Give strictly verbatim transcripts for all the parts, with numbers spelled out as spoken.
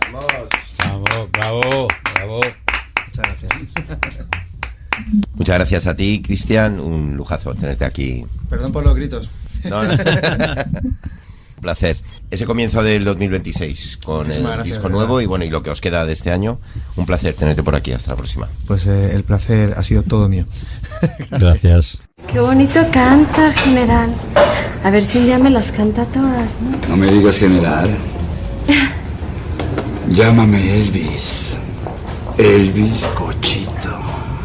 Vamos, bravo, bravo. Muchas gracias. Muchas gracias a ti, Cristian. Un lujazo tenerte aquí. Perdón por los gritos. No, no. Un placer. Ese comienzo del dos mil veintiséis con Muchísimas el gracias, disco de nuevo verdad. y bueno, y lo que os queda de este año. Un placer tenerte por aquí. Hasta la próxima. Pues eh, el placer ha sido todo mío. Gracias. Qué bonito canta, general. A ver si un día me las canta todas, ¿no? No me digas general. Llámame Elvis. Elvis Cochito.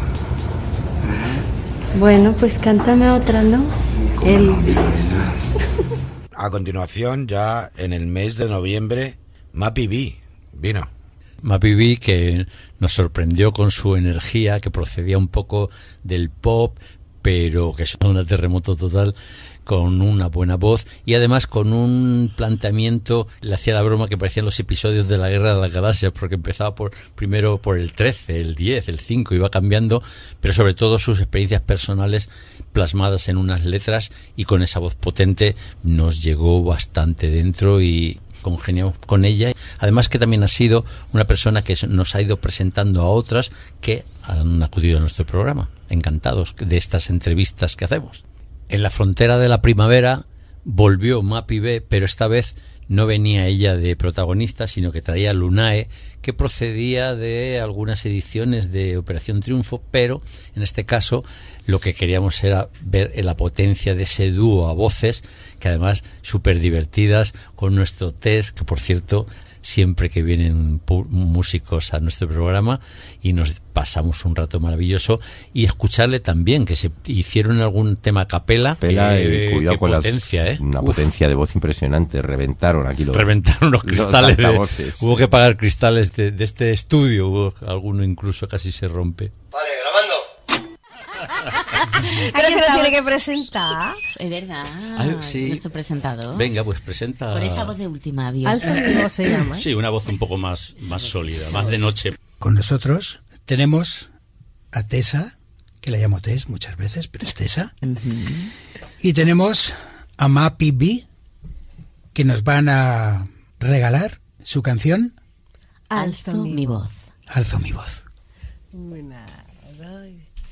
Bueno, pues cántame otra, ¿no? Elvis. A continuación, ya en el mes de noviembre, Mappy B vino. Mappy B, que nos sorprendió con su energía, que procedía un poco del pop, pero que es un terremoto total, con una buena voz y además con un planteamiento. Le hacía la broma que parecían los episodios de la Guerra de las Galaxias, porque empezaba por primero por el trece, el diez, el cinco, iba cambiando, pero sobre todo sus experiencias personales plasmadas en unas letras, y con esa voz potente nos llegó bastante dentro y congeniamos con ella. Además que también ha sido una persona que nos ha ido presentando a otras que han acudido a nuestro programa. Encantados de estas entrevistas que hacemos. En la frontera de la primavera volvió Mappy B, pero esta vez no venía ella de protagonista, sino que traía Lunae, que procedía de algunas ediciones de Operación Triunfo, pero en este caso lo que queríamos era ver la potencia de ese dúo a voces, que además súper divertidas, con nuestro test, que por cierto, siempre que vienen pu- músicos a nuestro programa y nos pasamos un rato maravilloso, y escucharle también, que se hicieron algún tema a capela. Pela, que, eh, cuidado que con potencia, las, ¿eh? una Uf. potencia de voz impresionante. Reventaron aquí los, Reventaron los cristales. los de, altavoces. hubo que pagar cristales de, de este estudio. Hubo, alguno incluso casi se rompe. Vale, grabando. Pero que lo tiene que presentar. Es verdad. Ay, sí. Nuestro presentador. Venga, pues presenta. Con esa voz de última, adiós. Alzo mi voz se llama. Sí, una voz un poco más, más sólida, más de noche. Con nosotros tenemos a Tessa, que la llamo Tess muchas veces, pero es Tessa. Uh-huh. Y tenemos a Mappy B, que nos van a regalar su canción Alzo mi voz. Alzo mi voz. Muy nada.